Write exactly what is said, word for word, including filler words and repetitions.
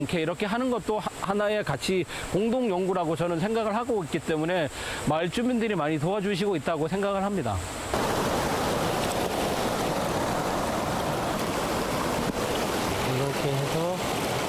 이렇게 이렇게 하는 것도 하- 하나의 같이 공동 연구라고 저는 생각을 하고 있기 때문에 마을 주민들이 많이 도와주시고 있다고 생각을 합니다.